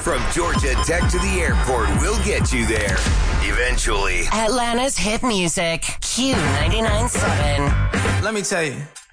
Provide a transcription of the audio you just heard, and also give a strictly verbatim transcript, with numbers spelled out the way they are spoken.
From Georgia Tech to the airport, we'll get you there. Eventually. Atlanta's hit music. Q ninety-nine point seven. Let me tell you.